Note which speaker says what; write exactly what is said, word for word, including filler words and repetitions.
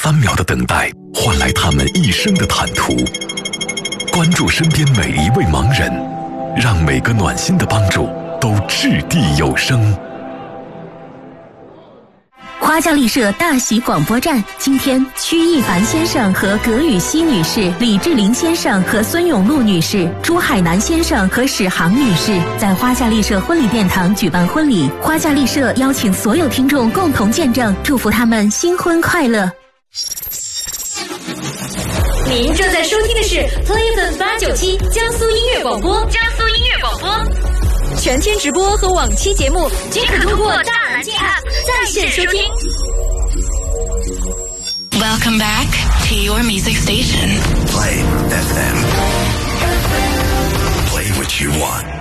Speaker 1: 三秒的等待，换来他们一生的坦途。关注身边每一位盲人，让每个暖心的帮助都掷地有声。
Speaker 2: 花架丽舍大喜广播站，今天曲一凡先生和葛雨熙女士、李志林先生和孙永禄女士、朱海南先生和史航女士在花架丽舍婚礼殿堂举办婚礼。花架丽舍邀请所有听众共同见证，祝福他们新婚快乐。
Speaker 3: 您正在收听的是 Playful 八九七江苏音乐广播，江苏音乐广播。全天直播和往期节目均可通过大蓝鲸 App 在线收听。
Speaker 4: Welcome back to your music station.
Speaker 5: Play F M. Play what you want.